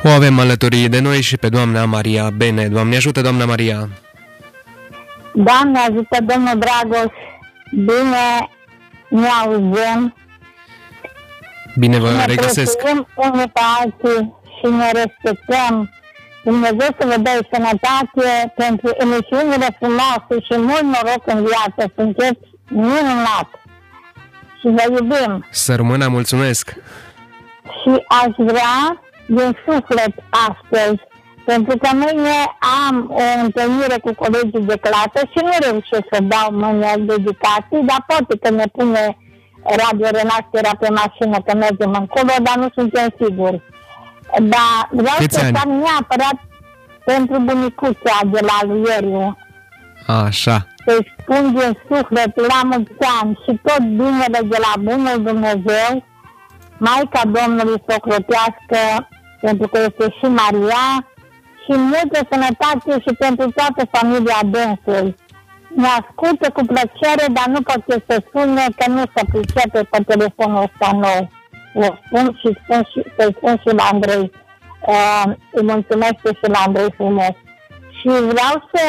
O avem alături de noi și pe doamna Maria Bene. Doamne ajută, doamna Maria! Doamne ajută, domnul Dragoș! Bine ne auzim! Bine vă ne regăsesc! Ne unii pe alții și ne respectăm. Dumnezeu să vă dea sănătate pentru emisiunile frumoase și mult noroc în viață. Sunteți minunat! Și vă iubim! Să rămână, mulțumesc! Și aș vrea din suflet astăzi, pentru că mâine am o întâlnire cu colegii de clasă și nu reușesc să dau mâine dedicații, dar poate că ne pune Radio Renașterea pe mașină că mergem încolo, dar nu suntem siguri. Dar vreau să fac neapărat pentru bunicuța de la lui Ieriu. Așa. Să-i spun din suflet la mulți ani și tot binele de la bunul Dumnezeu, Maica Domnului să o crotească, pentru că este și Maria, și multă sănătate și pentru toată familia dânsului. Ne ascultă cu plăcere, dar nu poate să spune că nu se pricepe pe telefonul ăsta nou. O spun și să-i spun și la Andrei. Îi mulțumesc și la Andrei frumos. Și vreau să,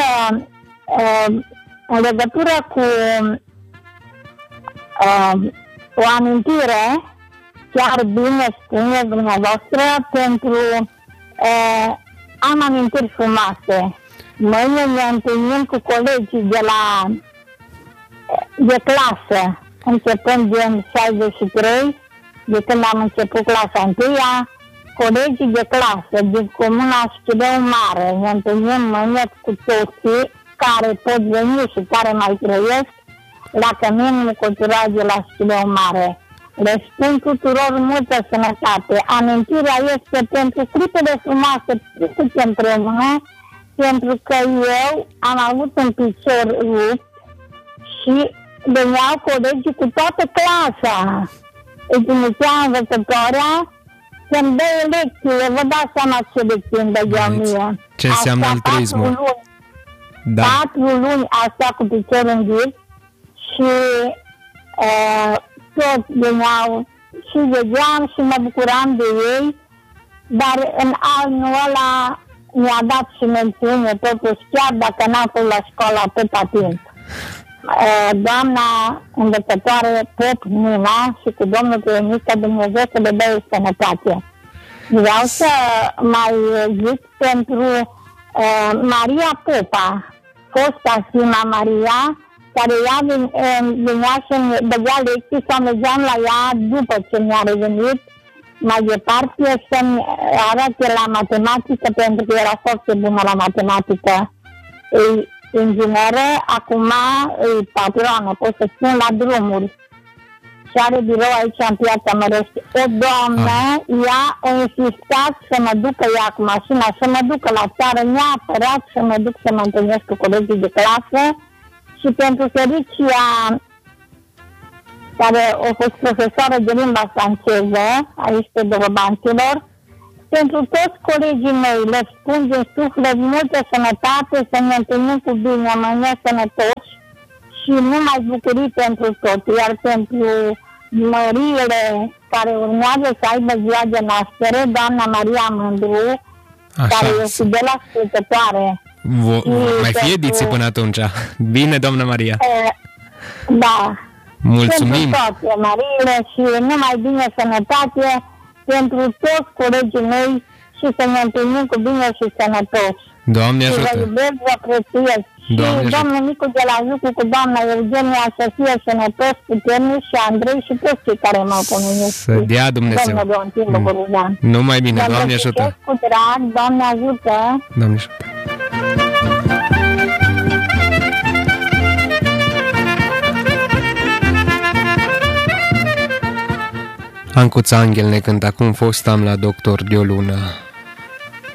în legătură cu o amintire, chiar bine spune dumneavoastră, pentru am amintiri frumoase. Mâine ne întâlnim cu colegii de clasă, începând din 63, de când am început clasa 1-a, colegii de clasă din Comuna Schileu Mare. Ne întâlnim mâine cu toții care pot veni și care mai trăiesc la Căminul Cultural de la Schileu Mare. Le spun tuturor multă sănătate. Amintirea este pentru clipele frumoase trecute împreună, pentru că eu am avut un picior rupt și veneau colegii cu toată clasa. Îi trimitea învățătoarea să-mi dă lecțiile. Vă dați seama ce lecții îmi dădeau mie. Ce înseamnă altruismul? 4 luni asta cu piciorul înghit și toți veneau și vedeam și mă bucuram de ei, dar în anul ăla mi-a dat și mențiune totuși, chiar dacă n-am fost la școală atâta timp. Doamna învățătoare Pop Nina și cu domnul Pionică, Dumnezeu să le dea sănătate. Vreau să mai zic pentru Maria Popa, fosta Sima Maria, care ea venea și îmi dădea lecții sau mergeam la ea după ce mi-a revenit mai departe să-mi arate la matematică, pentru că era foarte bună la matematică. E ingineră, acum e patroană, pot să spun, la drumuri. Și are birou aici în Piața Mărești. O doamnă, ea a insistat să mă ducă ea cu mașina, să mă ducă la țară, neapărat să mă duc să mă întâlnesc cu colegii de clasă. Și pentru Felicia, care a fost profesoară de limba franceză, aici pe Dorobanților, pentru toți colegii mei le spun din suflet multă sănătate, să ne întâlnim cu bine, mâine sănătoși și numai bucurii pentru tot. Iar pentru măriile care urmează să aibă ziua de naștere, doamna Maria Mândru, care este de la ascultătoare. Mai fie ediții până atunci. Bine, doamna Maria. Da. Mulțumim. Pentru toate Mariile și numai bine sănătate pentru toți colegii mei și să ne întâlnim cu bine și sănătoși. Doamne ajută. Și vă iubesc, vă prețuiesc. Și domnul Nicu de la Jucu cu doamna Eugenia să fie sănătos, puternic și Andrei și toți cei care m-au pomenit. Să dea Dumnezeu. Numai bine, Doamne ajută. Cu drag, Doamne ajută. Doamne ajută. Ancuța Anghel ne cântă acum Fostam la doctor de o lună.